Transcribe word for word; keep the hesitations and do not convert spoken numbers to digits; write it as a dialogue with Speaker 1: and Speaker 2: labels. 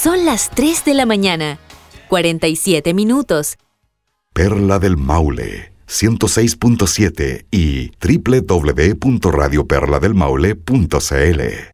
Speaker 1: Son las tres de la mañana, cuarenta y siete minutos.
Speaker 2: Perla del Maule, ciento seis punto siete y doble u doble u doble u punto radio perla del maule punto c l.